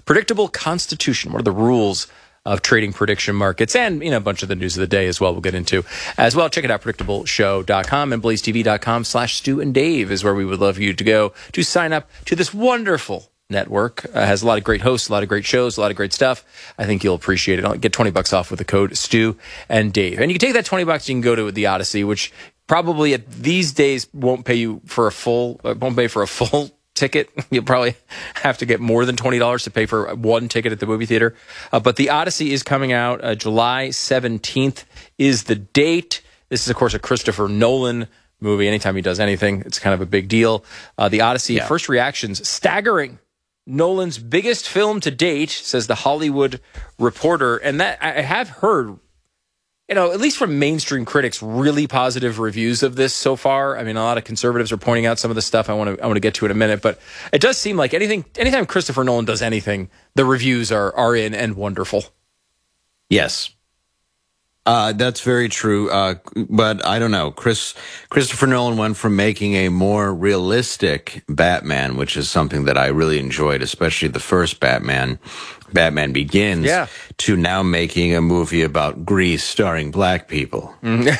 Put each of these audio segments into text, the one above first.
predictable constitution. What are the rules of trading prediction markets, and a bunch of the news of the day as well we'll get into as well. Check it out, predictableshow.com, and blazetv.com/Stu and Dave is where we would love you to go to sign up to this wonderful network. Has a lot of great hosts, a lot of great shows, a lot of great stuff. I think you'll appreciate it. I'll get $20 off with the code Stu and Dave. And you can take that $20, you can go to the Odyssey, which probably at these days won't pay for a full ticket. You'll probably have to get more than $20 to pay for one ticket at the movie theater. But the Odyssey is coming out. July 17th is the date. This is, of course, a Christopher Nolan movie. Anytime he does anything, it's kind of a big deal. The Odyssey, first reactions, staggering. Nolan's biggest film to date, says The Hollywood Reporter. And that I have heard, at least from mainstream critics, really positive reviews of this so far. I mean, a lot of conservatives are pointing out some of the stuff I want to get to in a minute, but it does seem like anytime Christopher Nolan does anything, the reviews are in and wonderful. Yes. That's very true. But I don't know. Christopher Nolan went from making a more realistic Batman, which is something that I really enjoyed, especially the first Batman Begins, to now making a movie about Greece starring black people. There's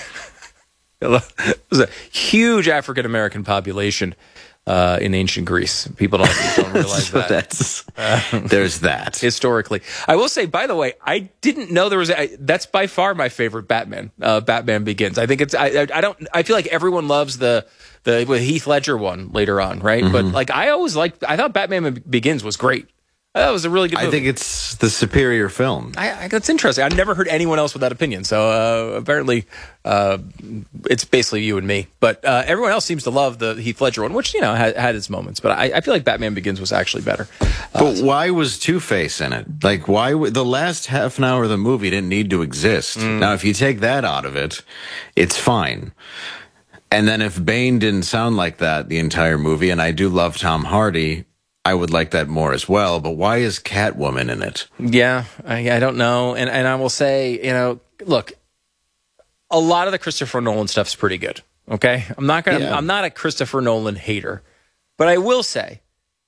a huge African-American population in ancient Greece. People don't realize so that. There's that. Historically. I will say, by the way, I didn't know there was that's by far my favorite Batman, Batman Begins. I think it's, I feel like everyone loves the Heath Ledger one later on, right? Mm-hmm. But I thought Batman Begins was great. That was a really good movie. I think it's the superior film. That's interesting. I've never heard anyone else with that opinion. So apparently it's basically you and me. But everyone else seems to love the Heath Ledger one, which, had its moments. But I feel like Batman Begins was actually better. But why was Two-Face in it? Like, why the last half an hour of the movie didn't need to exist. Now, if you take that out of it, it's fine. And then if Bane didn't sound like that the entire movie, and I do love Tom Hardy, I would like that more as well, but why is Catwoman in it? Yeah, I don't know. And I will say, look, a lot of the Christopher Nolan stuff's pretty good. Okay? I'm not a Christopher Nolan hater, but I will say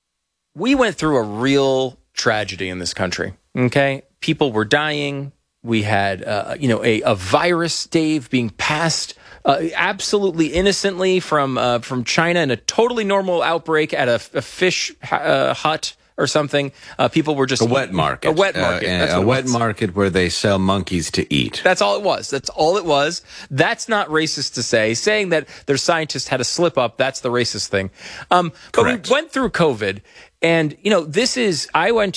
we went through a real tragedy in this country. Okay? People were dying. We had a virus, Dave, being passed absolutely innocently from China in a totally normal outbreak at a fish hut or something. People were just a wet market. A wet market. A wet market where they sell monkeys to eat. That's all it was. That's not racist to say. Saying that their scientists had a slip up, that's the racist thing. But we went through COVID. And, I went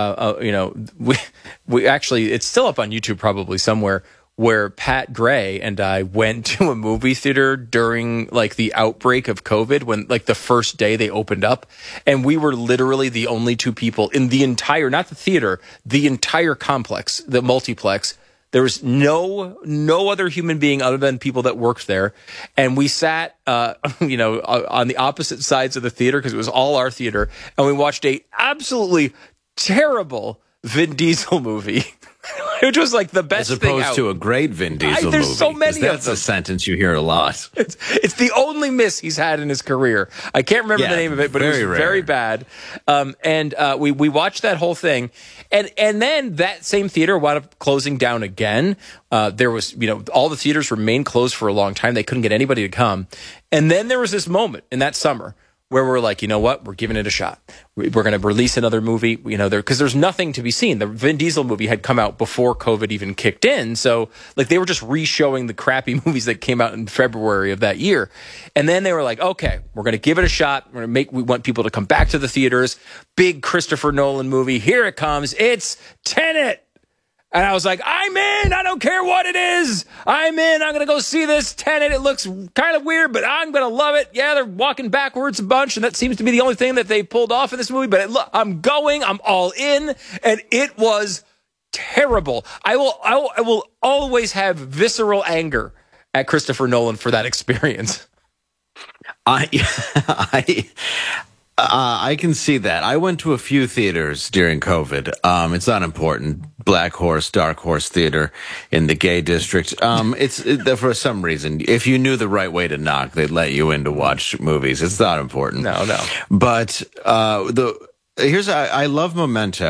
to, we actually, it's still up on YouTube probably somewhere, where Pat Gray and I went to a movie theater during the outbreak of COVID, when the first day they opened up. And we were literally the only two people in the entire, not the theater, the entire complex, the multiplex. There was no other human being other than people that worked there. And we sat, on the opposite sides of the theater because it was all our theater. And we watched a absolutely terrible Vin Diesel movie, which was the best thing out. As opposed to a great Vin Diesel movie. There's so many of them. That's a sentence you hear a lot. It's the only miss he's had in his career. I can't remember the name of it, but it was very bad. We watched that whole thing. And then that same theater wound up closing down again. There was, all the theaters remained closed for a long time. They couldn't get anybody to come. And then there was this moment in that summer where we're like, you know what? We're giving it a shot. We're going to release another movie, because there's nothing to be seen. The Vin Diesel movie had come out before COVID even kicked in. So they were just re-showing the crappy movies that came out in February of that year. And then they were like, okay, we're going to give it a shot. We want people to come back to the theaters. Big Christopher Nolan movie. Here it comes. It's Tenet. And I was like, I'm in. I don't care what it is. I'm in. I'm going to go see this Tenet. It looks kind of weird, but I'm going to love it. Yeah, they're walking backwards a bunch, and that seems to be the only thing that they pulled off in this movie. But I'm going. I'm all in. And it was terrible. I will always have visceral anger at Christopher Nolan for that experience. I can see that. I went to a few theaters during COVID. It's not important. Black Horse, Dark Horse Theater in the gay district. For some reason, if you knew the right way to knock, they'd let you in to watch movies. It's not important. No. But I love Memento.